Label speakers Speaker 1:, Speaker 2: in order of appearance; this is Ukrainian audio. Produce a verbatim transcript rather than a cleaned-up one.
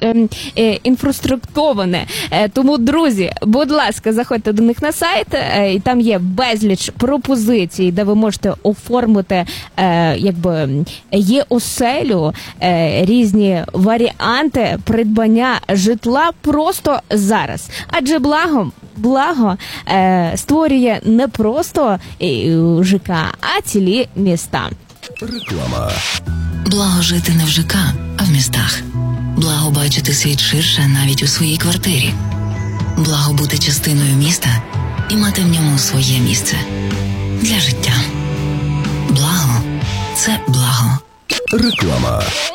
Speaker 1: е, е, інфраструктуроване. Е, тому, друзі, будь ласка, заходьте до них на сайт, е, і там є безліч пропозицій, де ви можете оформити, е, якби, є оселю, е, різні варіанти придбання житла просто зараз. Адже благо, благо е, створює не просто е, ЖК, а цілі міста.
Speaker 2: Реклама.
Speaker 3: Благо жити не в ЖК, а в містах. Благо бачити світ ширше навіть у своїй квартирі. Благо бути частиною міста і мати в ньому своє місце. Для життя. Благо – це благо.
Speaker 2: Реклама.